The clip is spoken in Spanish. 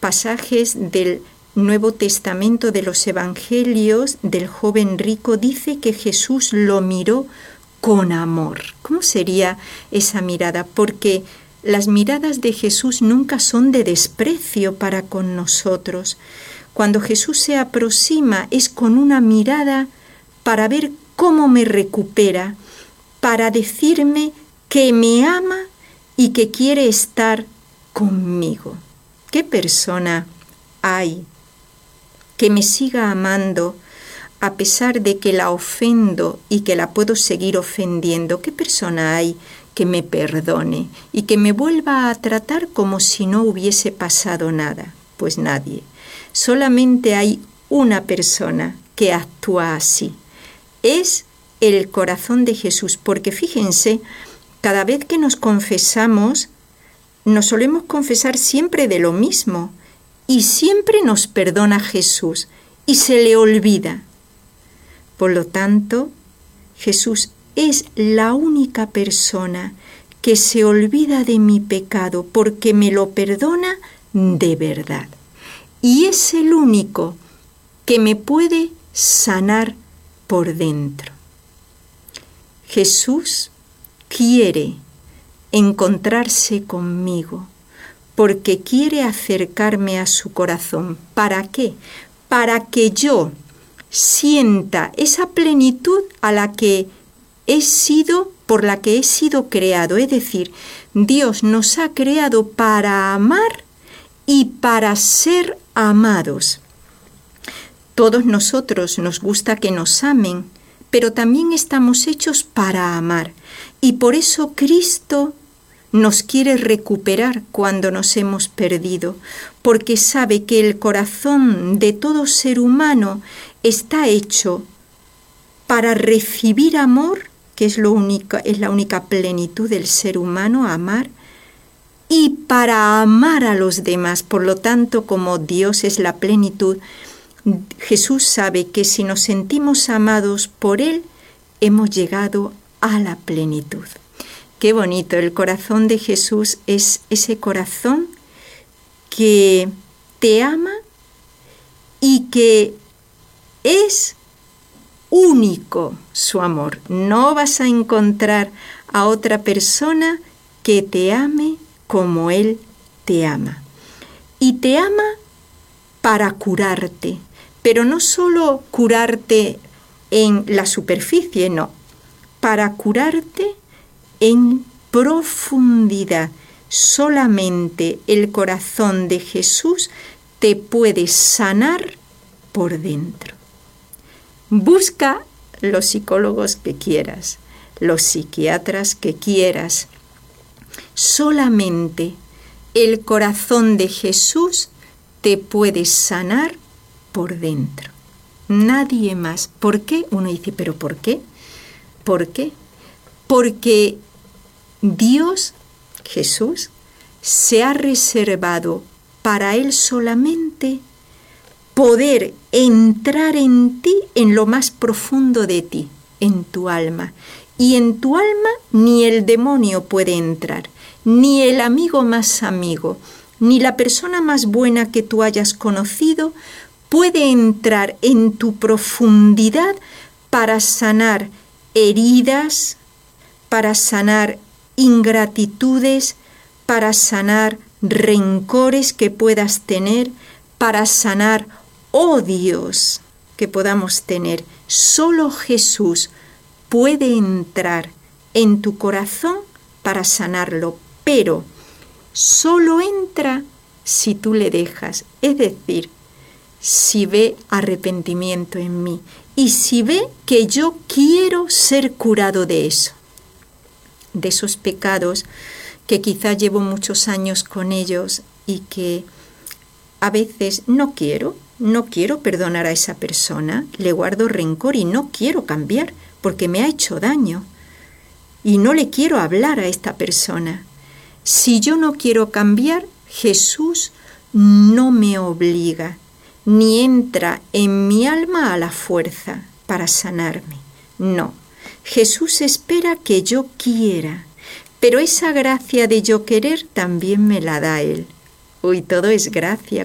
pasajes del Nuevo Testamento, de los Evangelios, del joven rico, dice que Jesús lo miró con amor. ¿Cómo sería esa mirada? Porque las miradas de Jesús nunca son de desprecio para con nosotros. Cuando Jesús se aproxima es con una mirada para ver cómo me recupera, para decirme que me ama y que quiere estar conmigo. ¿Qué persona hay que me siga amando a pesar de que la ofendo y que la puedo seguir ofendiendo? ¿Qué persona hay que me perdone y que me vuelva a tratar como si no hubiese pasado nada? Pues nadie. Solamente hay una persona que actúa así. Es el corazón de Jesús, porque fíjense, cada vez que nos confesamos, nos solemos confesar siempre de lo mismo y siempre nos perdona Jesús y se le olvida. Por lo tanto, Jesús es la única persona que se olvida de mi pecado porque me lo perdona de verdad. Y es el único que me puede sanar por dentro. Jesús quiere encontrarse conmigo porque quiere acercarme a su corazón. ¿Para qué? Para que yo sienta esa plenitud a la que he sido, por la que he sido creado. Es decir, Dios nos ha creado para amar y para ser amados. Todos nosotros nos gusta que nos amen, pero también estamos hechos para amar. Y por eso Cristo nos quiere recuperar cuando nos hemos perdido, porque sabe que el corazón de todo ser humano está hecho para recibir amor, que es la única plenitud del ser humano, amar, y para amar a los demás. Por lo tanto, como Dios es la plenitud, Jesús sabe que si nos sentimos amados por Él, hemos llegado a la plenitud. Qué bonito, el corazón de Jesús es ese corazón que te ama y que es único su amor. No vas a encontrar a otra persona que te ame como Él te ama. Y te ama para curarte, pero no solo curarte en la superficie, no, para curarte en profundidad. Solamente el corazón de Jesús te puede sanar por dentro. Busca los psicólogos que quieras, los psiquiatras que quieras. Solamente el corazón de Jesús te puede sanar por dentro. Nadie más. ¿Por qué? Uno dice, ¿pero por qué? ¿Por qué? Porque Dios, Jesús, se ha reservado para Él solamente poder entrar en ti, en lo más profundo de ti, en tu alma. Y en tu alma ni el demonio puede entrar, ni el amigo más amigo, ni la persona más buena que tú hayas conocido puede entrar en tu profundidad para sanar heridas, para sanar ingratitudes, para sanar rencores que puedas tener, para sanar odios que podamos tener. Solo Jesús puede entrar en tu corazón para sanarlo, pero solo entra si tú le dejas, es decir, si ve arrepentimiento en mí y si ve que yo quiero ser curado de eso, de esos pecados que quizá llevo muchos años con ellos y que a veces no quiero perdonar a esa persona, le guardo rencor y no quiero cambiar porque me ha hecho daño y no le quiero hablar a esta persona. Si yo no quiero cambiar, Jesús no me obliga, ni entra en mi alma a la fuerza para sanarme. No, Jesús espera que yo quiera, pero esa gracia de yo querer también me la da Él. Uy, todo es gracia